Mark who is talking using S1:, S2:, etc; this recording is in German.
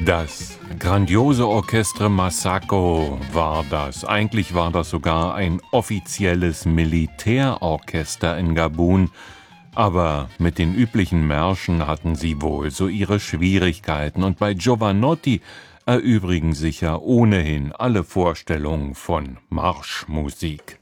S1: Das grandiose Orchestre Masako war das. Eigentlich war das sogar ein offizielles Militärorchester in Gabun. Aber mit den üblichen Märschen hatten sie wohl so ihre Schwierigkeiten. Und bei Jovanotti erübrigen sich ja ohnehin alle Vorstellungen von Marschmusik.